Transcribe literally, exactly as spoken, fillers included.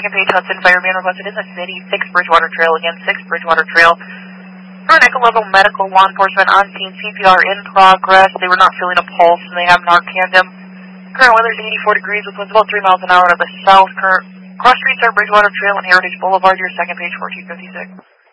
second page, Hudson Fireman requested in the city, six Bridgewater Trail, again, six Bridgewater Trail. Current echo level medical, law enforcement on scene, C P R in progress. They were not feeling a pulse and they have Narcan them. Current weather is eighty-four degrees with winds about three miles an hour to the south. Current cross streets are Bridgewater Trail and Heritage Boulevard, your second page, fourteen fifty-six.